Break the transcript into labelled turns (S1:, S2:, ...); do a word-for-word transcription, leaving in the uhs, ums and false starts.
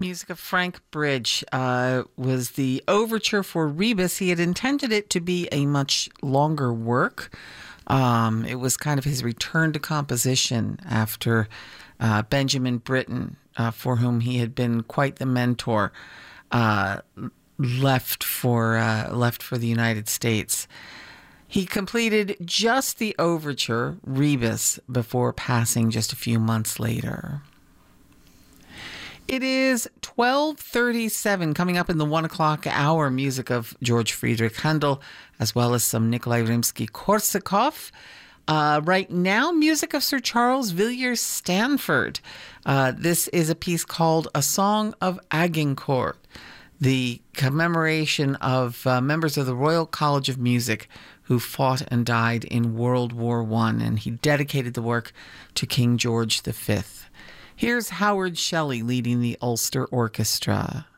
S1: Music of Frank Bridge uh, was the overture for Rebus. He had intended it to be a much longer work. Um, it was kind of his return to composition after uh, Benjamin Britten, uh, for whom he had been quite the mentor, uh, left for uh, left for the United States. He completed just the overture, Rebus, before passing just a few months later. It is twelve thirty-seven, coming up in the one o'clock hour, music of George Friedrich Handel, as well as some Nikolai Rimsky-Korsakov. Uh, right now, music of Sir Charles Villiers Stanford. Uh, this is a piece called A Song of Agincourt, the commemoration of uh, members of the Royal College of Music who fought and died in World War One, and he dedicated the work to King George the Fifth. Here's Howard Shelley leading the Ulster Orchestra.